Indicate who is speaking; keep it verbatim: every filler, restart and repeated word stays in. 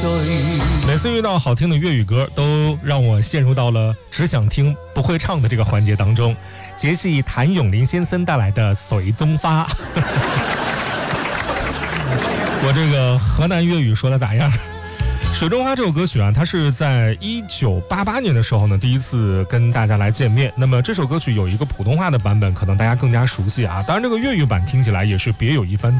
Speaker 1: 每次遇到好听的粤语歌，都让我陷入到了只想听不会唱的这个环节当中。节系谭咏麟先生带来的《水中花》我这个河南粤语说的咋样？《水中花》这首歌曲啊，它是在一九八八年的时候呢，第一次跟大家来见面。那么这首歌曲有一个普通话的版本，可能大家更加熟悉啊。当然，这个粤语版听起来也是别有一番